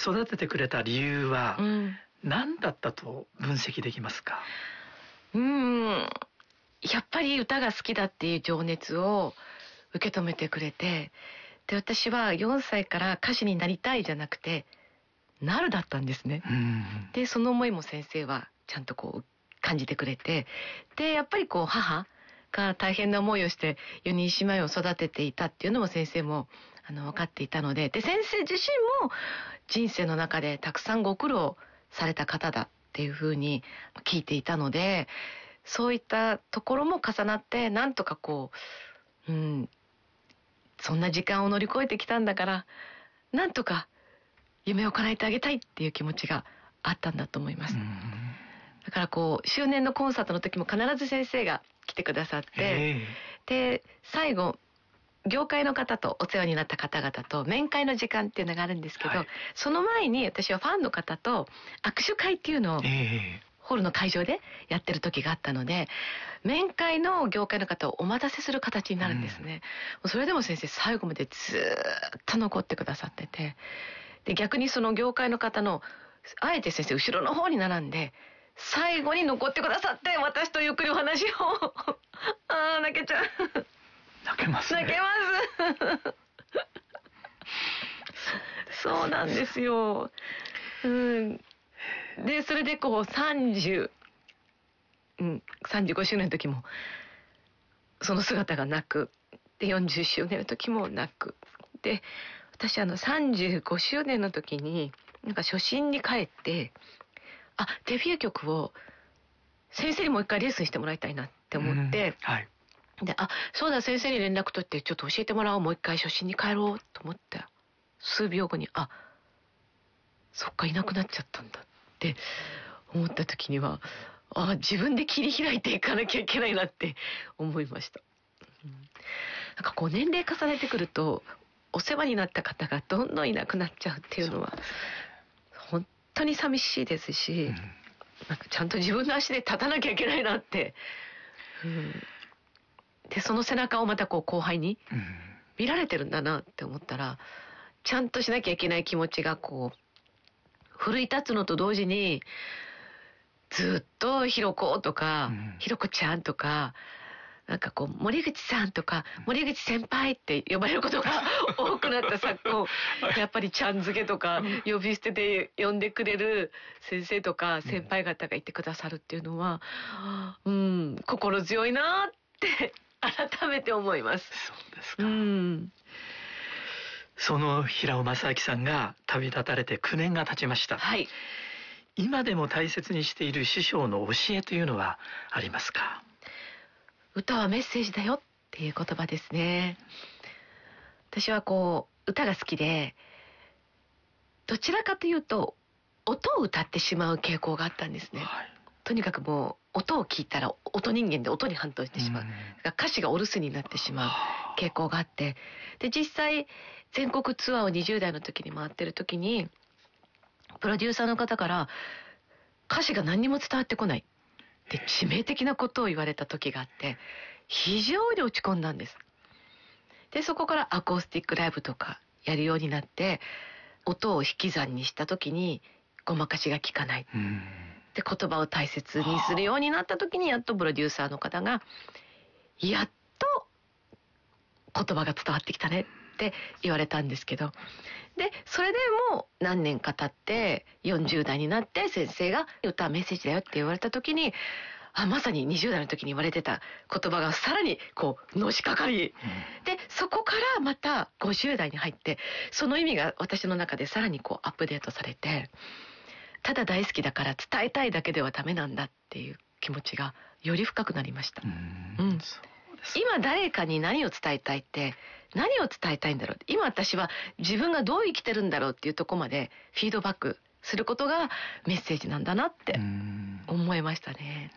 育ててくれた理由は何だったと分析できますか？ やっぱり歌が好きだっていう情熱を受け止めてくれて、で私は4歳から歌手になりたいじゃなくてなるだったんですね。でその思いも先生はちゃんとこう感じてくれて、でやっぱりこう母が大変な思いをして4人姉妹を育てていたっていうのも先生も分かっていたので、で先生自身も人生の中でたくさんご苦労された方だっていうふうに聞いていたので、そういったところも重なってなんとかこう、そんな時間を乗り越えてきたんだからなんとか夢を叶えてあげたいっていう気持ちがあったんだと思います。だからこう周年のコンサートの時も必ず先生が来てくださって、で最後業界の方とお世話になった方々と面会の時間っていうのがあるんですけど、その前に私はファンの方と握手会っていうのをホールの会場でやってる時があったので、面会の業界の方をお待たせする形になるんですね。それでも先生最後までずっと残ってくださってて、で逆にその業界の方のあえて先生後ろの方に並んで最後に残ってくださって、私とゆっくりお話を泣けちゃう。 泣けますね。 泣けますそうなんですよ。でそれでこう35周年の時もその姿がなく、で40周年の時もなく、で私35周年の時になんか初心に帰って、デビュー曲を先生にもう一回レッスンしてもらいたいなって思って、でそうだ先生に連絡取ってちょっと教えてもらおう、もう一回初心に帰ろうと思って数秒後にそっかいなくなっちゃったんだって思った時には自分で切り開いていかなきゃいけないなって思いました。なんかこう年齢重ねてくるとお世話になった方がどんどんいなくなっちゃうっていうのは本当に寂しいですし、なんかちゃんと自分の足で立たなきゃいけないなって、でその背中をまたこう後輩に見られてるんだなって思ったら、ちゃんとしなきゃいけない気持ちがこう奮い立つのと同時に、ずっとひろことか、ひろこちゃんとか、なんかこう森口さんとか森口先輩って呼ばれることが多くなった昨今やっぱりちゃん付けとか呼び捨てで呼んでくれる先生とか先輩方がいてくださるっていうのは、心強いなって改めて思います。 そうですか。その平尾正明さんが旅立たれて9年が経ちました。今でも大切にしている師匠の教えというのはありますか？ 歌はメッセージだよっていう言葉ですね。私はこう歌が好きで、どちらかというと音を歌ってしまう傾向があったんですね。とにかくもう音を聞いたら音人間で音に反応してしまう。歌詞がお留守になってしまう傾向があって、で実際全国ツアーを20代の時に回ってる時にプロデューサーの方から歌詞が何にも伝わってこないで致命的なことを言われた時があって、非常に落ち込んだんです。でそこからアコースティックライブとかやるようになって、音を引き算にした時にごまかしが効かない、で言葉を大切にするようになった時にやっとプロデューサーの方がやっと言葉が伝わってきたねって言われたんですけど、でそれでもう何年か経って40代になって先生が歌はメッセージだよって言われた時に、まさに20代の時に言われてた言葉がさらにこうのしかかり、でそこからまた50代に入ってその意味が私の中でさらにこうアップデートされて、ただ大好きだから伝えたいだけではダメなんだっていう気持ちがより深くなりました。今誰かに何を伝えたいって何を伝えたいんだろう、今私は自分がどう生きてるんだろうっていうところまでフィードバックすることがメッセージなんだなって思いましたね。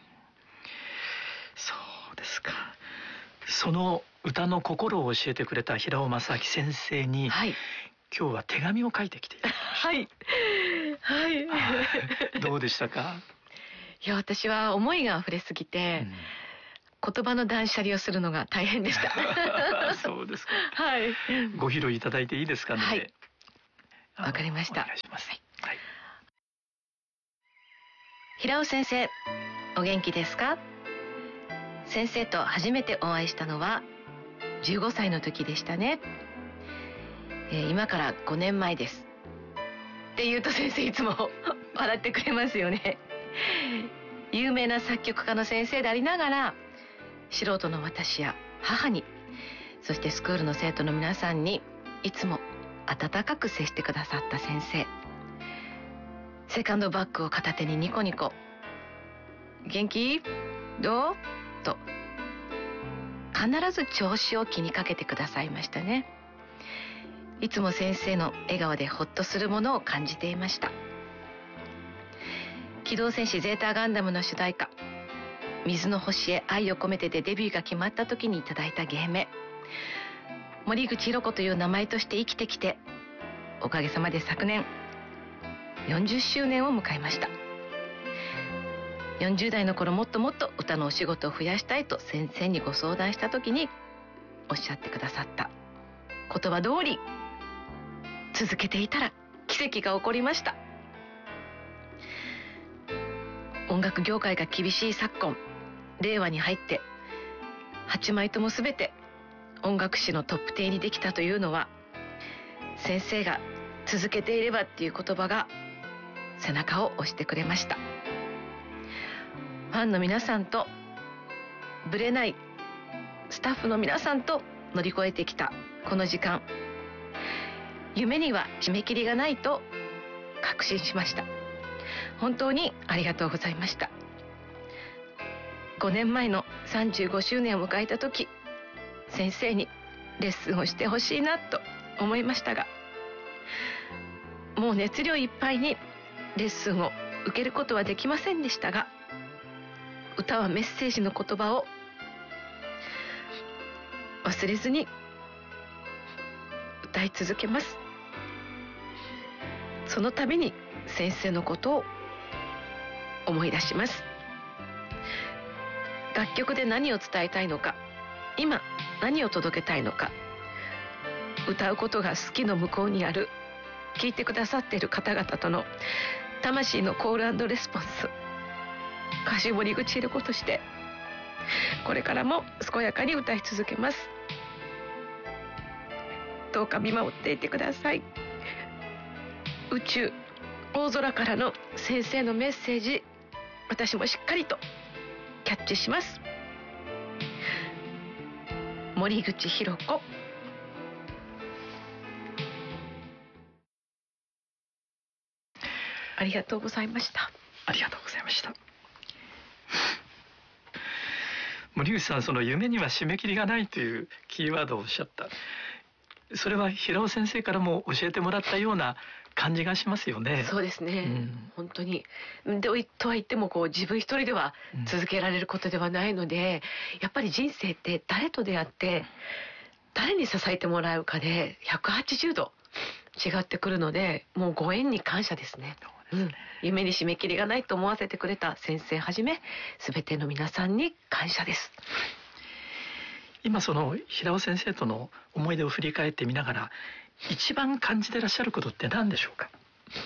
そうですか。その歌の心を教えてくれた平尾正明先生に、今日は手紙を書いてきていただきました。どうでしたか？ いや私は思いが溢れすぎて、言葉の断捨離をするのが大変でした。 そうですか。ご披露いただいていいですかね。 わかりました。 お願いします。はい。 平尾先生、お元気ですか？先生と初めてお会いしたのは15歳の時でしたね。今から5年前です。って言うと先生いつも笑ってくれますよね。有名な作曲家の先生でありながら、素人の私や母に、そしてスクールの生徒の皆さんにいつも温かく接してくださった先生。セカンドバッグを片手にニコニコ、元気？どう？と必ず調子を気にかけてくださいましたね。いつも先生の笑顔でほっとするものを感じていました。機動戦士ゼータガンダムの主題歌、水の星へ愛を込めてでデビューが決まった時にいただいた芸名、森口博子という名前として生きてきて、おかげさまで昨年40周年を迎えました。40代の頃、もっともっと歌のお仕事を増やしたいと先生にご相談した時におっしゃってくださった言葉通り、続けていたら奇跡が起こりました。音楽業界が厳しい昨今、令和に入って8枚とも全て音楽誌のトップ10にできたというのは、先生が続けていればっていう言葉が背中を押してくれました。ファンの皆さんとぶれないスタッフの皆さんと乗り越えてきたこの時間、夢には締め切りがないと確信しました。本当にありがとうございました。5年前の35周年を迎えた時、先生にレッスンをしてほしいなと思いましたが、もう熱量いっぱいにレッスンを受けることはできませんでしたが、歌はメッセージの言葉を忘れずに歌い続けます。その度に先生のことを思い出します。楽曲で何を伝えたいのか、今何を届けたいのか、歌うことが好きの向こうにある聴いてくださっている方々との魂のコール&レスポンス、歌手森口博子としてこれからも健やかに歌い続けます。どうか見守っていてください。宇宙、大空からの先生のメッセージ、私もしっかりとキャッチします。森口博子。ありがとうございました。 ありがとうございました。森口さん、その夢には締め切りがないというキーワードをおっしゃった。それは平尾先生からも教えてもらったような感じがしますよね。 そうですね、本当に。でとは言っても自分一人では続けられることではないので、やっぱり人生って誰と出会って誰に支えてもらうかで180度違ってくるので、もうご縁に感謝ですね。夢に締め切りがないと思わせてくれた先生はじめ全ての皆さんに感謝です。 今その平尾先生との思い出を振り返ってみながら、一番感じてらっしゃることって何でしょうか？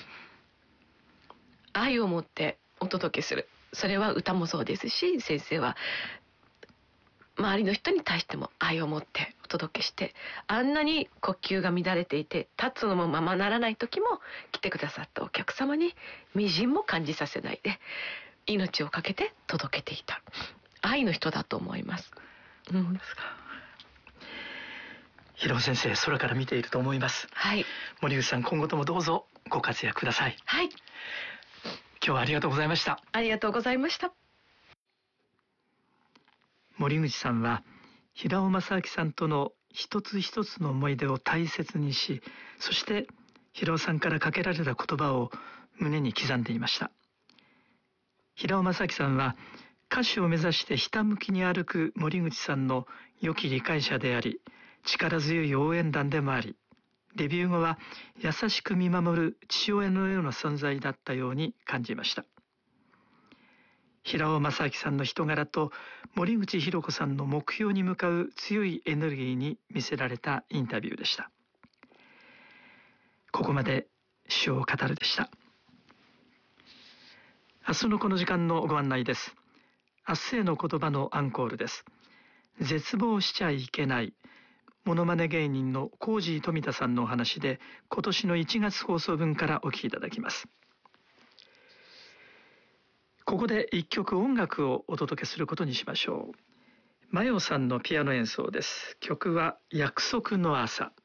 愛を持ってお届けする。それは歌もそうですし、先生は周りの人に対しても愛を持ってお届けして、あんなに呼吸が乱れていて立つのもままならない時も来てくださったお客様にみじんも感じさせないで命を懸けて届けていた愛の人だと思います。 そうですか。平尾先生、空から見ていると思います。 はい。 森口さん、今後ともどうぞご活躍ください。 はい。 今日はありがとうございました。 ありがとうございました。 森口さんは平尾正明さんとの一つ一つの思い出を大切にし、そして平尾さんからかけられた言葉を胸に刻んでいました。平尾正明さんは歌手を目指してひたむきに歩く森口さんの良き理解者であり、力強い応援団でもあり、デビュー後は優しく見守る父親のような存在だったように感じました。平尾正明さんの人柄と森口博子さんの目標に向かう強いエネルギーに魅せられたインタビューでした。ここまで主を語るでした。明日のこの時間のご案内です。明日への言葉のアンコールです。絶望しちゃいけない、モノマネ芸人のコージー富田さんのお話で、今年の1月放送分からお聞きいただきます。ここで一曲音楽をお届けすることにしましょう。マヨさんのピアノ演奏です。曲は約束の朝。